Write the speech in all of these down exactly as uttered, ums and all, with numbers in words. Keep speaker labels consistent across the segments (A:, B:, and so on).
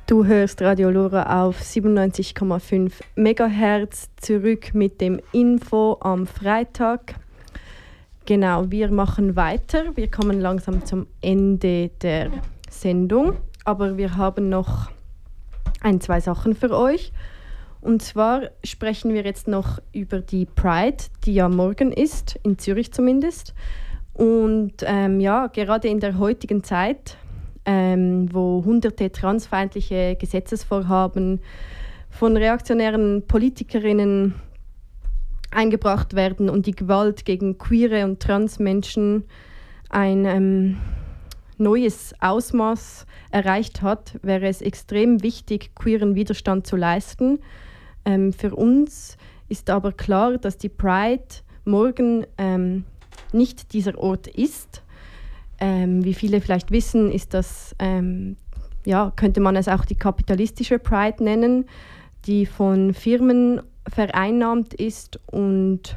A: Du hörst Radio Lora auf siebenundneunzig Komma fünf Megahertz, zurück mit dem Info am Freitag. Genau, wir machen weiter. Wir kommen langsam zum Ende der Sendung, aber wir haben noch ein, zwei Sachen für euch. Und zwar sprechen wir jetzt noch über die Pride, die ja morgen ist, in Zürich zumindest. Und ähm, ja, gerade in der heutigen Zeit, Ähm, wo hunderte transfeindliche Gesetzesvorhaben von reaktionären Politikerinnen eingebracht werden und die Gewalt gegen queere und Transmenschen ein ähm, neues Ausmaß erreicht hat, wäre es extrem wichtig, queeren Widerstand zu leisten. Ähm, für uns ist aber klar, dass die Pride morgen ähm, nicht dieser Ort ist. Ähm, wie viele vielleicht wissen, ist das, ähm, ja, könnte man es auch die kapitalistische Pride nennen, die von Firmen vereinnahmt ist und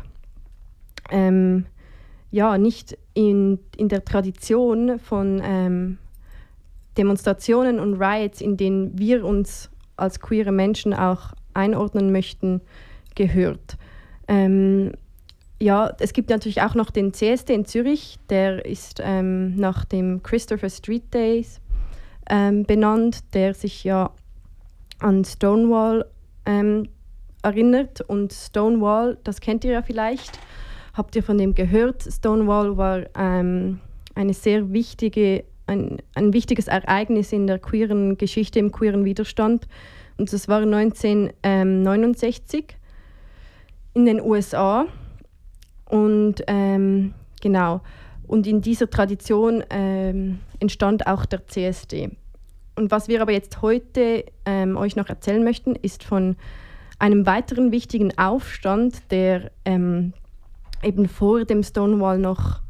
A: ähm, ja, nicht in, in der Tradition von ähm, Demonstrationen und Riots, in denen wir uns als queere Menschen auch einordnen möchten, gehört. Ähm, Ja, es gibt natürlich auch noch den C S D in Zürich, der ist ähm, nach dem Christopher Street Days ähm, benannt, der sich ja an Stonewall ähm, erinnert. Und Stonewall, das kennt ihr ja vielleicht, habt ihr von dem gehört. Stonewall war ähm, eine sehr wichtige, ein, ein wichtiges Ereignis in der queeren Geschichte, im queeren Widerstand. Und das war neunzehnhundertneunundsechzig in den U S A. Und ähm, genau, und in dieser Tradition ähm, entstand auch der C S D. Und was wir aber jetzt heute ähm, euch noch erzählen möchten, ist von einem weiteren wichtigen Aufstand, der ähm, eben vor dem Stonewall noch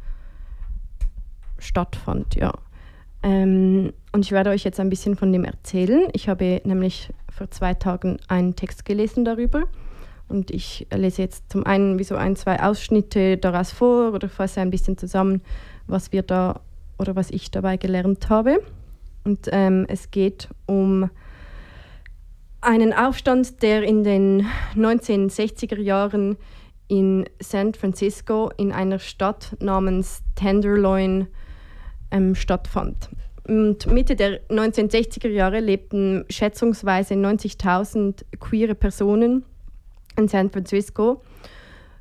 A: stattfand. Ja. Ähm, und ich werde euch jetzt ein bisschen von dem erzählen. Ich habe nämlich vor zwei Tagen einen Text gelesen darüber. Und ich lese jetzt zum einen wie so ein, zwei Ausschnitte daraus vor oder fasse ein bisschen zusammen, was wir da oder was ich dabei gelernt habe. Und ähm, es geht um einen Aufstand, der in den neunzehnhundertsechziger Jahren in San Francisco in einer Stadt namens Tenderloin ähm, stattfand. Und Mitte der neunzehnhundertsechziger Jahre lebten schätzungsweise neunzigtausend queere Personen in San Francisco.